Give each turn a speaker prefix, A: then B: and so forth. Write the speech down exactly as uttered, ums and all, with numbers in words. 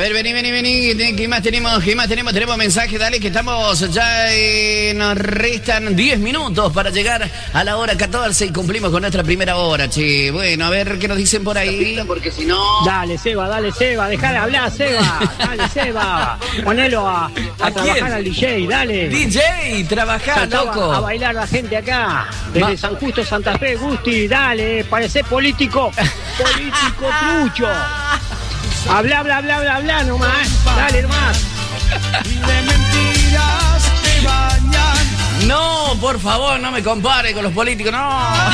A: ver, vení, vení, vení. ¿Qué más tenemos? ¿Qué más tenemos? Tenemos mensaje, dale, que estamos ya. Eh, nos restan diez minutos para llegar a la hora catorce y cumplimos con nuestra primera hora, che. Bueno, a ver qué nos dicen por ahí. Porque si no.
B: Dale, Seba, dale, Seba. Dejá de hablar, Seba. Dale, Seba. Ponelo a, a,
A: ¿A
B: trabajar
A: quién?
B: al D J, dale.
A: D J, trabajá,
B: Saltá
A: loco.
B: A, a bailar la gente acá. Desde
A: Ma-
B: San Justo, Santa Fe, Gusti, dale. Parece político. Político trucho. Habla, bla, bla, bla, bla, nomás. Dale, nomás.
C: De mentiras te bañan.
A: No, por favor, no me compare con los políticos, no.